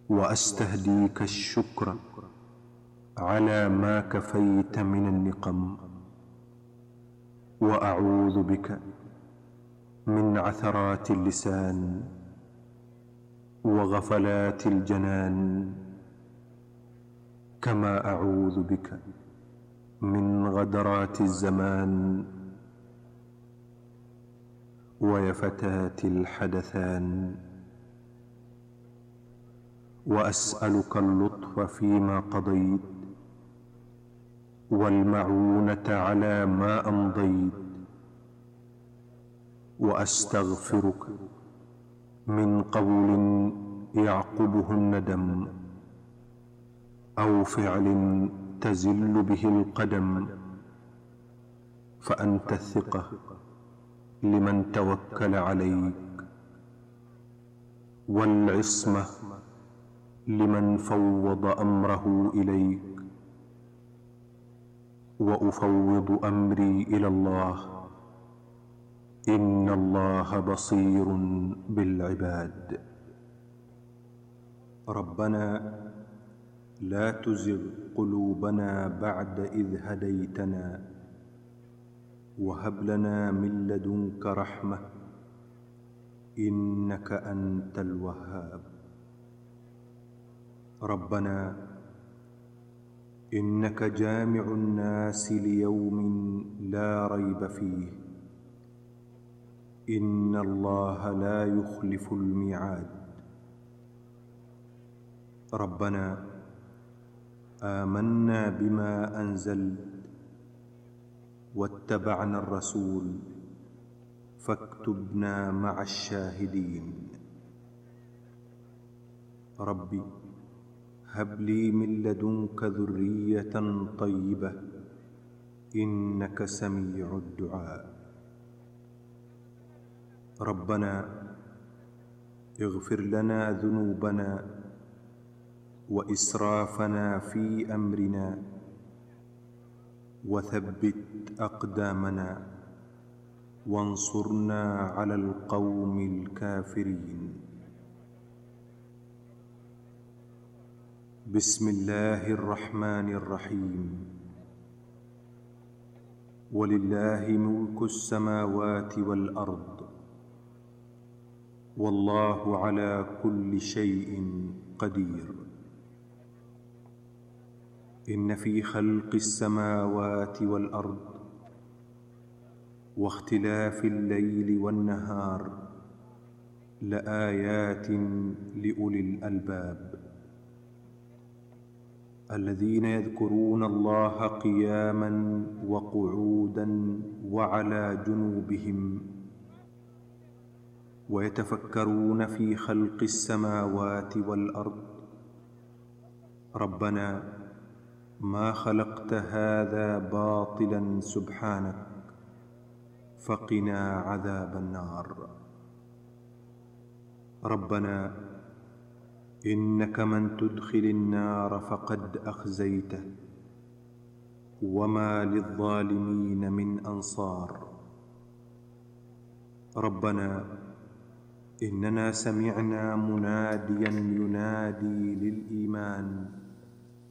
وأستهديك الشكر على ما كفيت من النقم، وأعوذ بك من عثرات اللسان وغفلات الجنان، كما أعوذ بك من غدرات الزمان ويفتات الحدثان. وأسألك اللطف فيما قضيت والمعونة على ما أمضيت، وأستغفرك من قول يعقبه الندم أو فعل تزل به القدم، فأنت الثقة لمن توكل عليك، والعصمة لمن فوض أمره إليك. وأفوض أمري إلى الله، إن الله بصير بالعباد. ربنا لا تزغ قلوبنا بعد إذ هديتنا، وهب لنا من لدنك رحمة، إنك أنت الوهاب. ربنا إنك جامع الناس ليوم لا ريب فيه، إن الله لا يخلف الميعاد. ربنا آمنا بما أنزلت واتبعنا الرسول فاكتبنا مع الشاهدين. ربي هب لي من لدنك ذرية طيبة، إنك سميع الدعاء. ربنا اغفر لنا ذنوبنا وإسرافنا في أمرنا، وثبت أقدامنا وانصرنا على القوم الكافرين. بسم الله الرحمن الرحيم. ولله ملك السماوات والأرض، والله على كل شيء قدير. إن في خلق السماوات والأرض واختلاف الليل والنهار لآيات لأولي الألباب، الذين يذكرون الله قياما وقعودا وعلى جنوبهم، ويتفكرون في خلق السماوات والأرض، ربنا ما خلقت هذا باطلا سبحانك فقنا عذاب النار. ربنا إنك من تدخل النار فقد أخزيته، وما للظالمين من أنصار. ربنا إننا سمعنا مناديا ينادي للإيمان